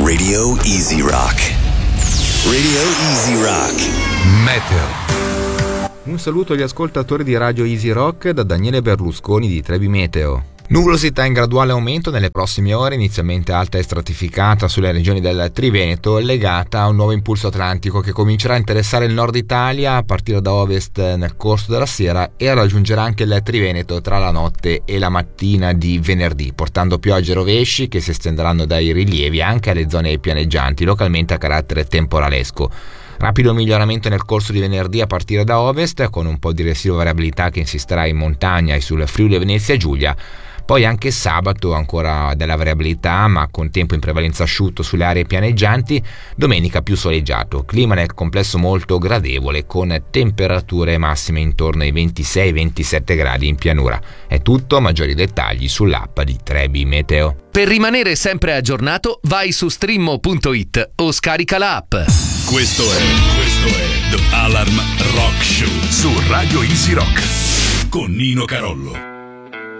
Radio Easy Rock. Radio Easy Rock. Meteo. Un saluto agli ascoltatori di Radio Easy Rock da Daniele Berlusconi di Trebi Meteo. Nuvolosità in graduale aumento nelle prossime ore, inizialmente alta e stratificata sulle regioni del Triveneto, legata a un nuovo impulso atlantico che comincerà a interessare il nord Italia a partire da ovest nel corso della sera e raggiungerà anche il Triveneto tra la notte e la mattina di venerdì, portando piogge e rovesci che si estenderanno dai rilievi anche alle zone pianeggianti, localmente a carattere temporalesco. Rapido miglioramento nel corso di venerdì a partire da ovest, con un po' di residua variabilità che insisterà in montagna e sul Friuli e Venezia Giulia. Poi anche sabato ancora della variabilità, ma con tempo in prevalenza asciutto sulle aree pianeggianti. Domenica più soleggiato, clima nel complesso molto gradevole, con temperature massime intorno ai 26-27 gradi in pianura. È tutto, maggiori dettagli sull'app di Trebi Meteo. Per rimanere sempre aggiornato, vai su streammo.it o scarica l'app. Questo è The Alarm Rock Show su Radio Easy Rock con Nino Carollo.